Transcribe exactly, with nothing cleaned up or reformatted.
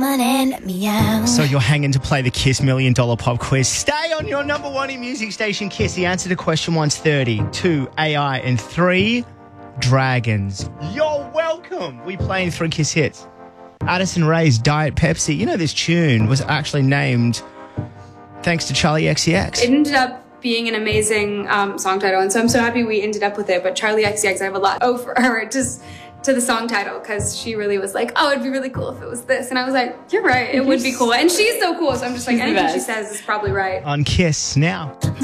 So you're hanging to play the Kiss Million Dollar Pop Quiz. Stay on your number one in music station, Kiss. The answer to question one's thirty, two A I, and three dragons. You're welcome. We playing three Kiss hits. Addison Rae's Diet Pepsi. You know this tune was actually named thanks to Charlie X C X. It ended up being an amazing um, song title, and so I'm so happy we ended up with it. But Charlie X C X, I have a lot oh for her just to the song title, because she really was like, oh, it'd be really cool if it was this. And I was like, you're right, it would be cool. And she's so cool, so I'm just like, anything she says is probably right. On Kiss now.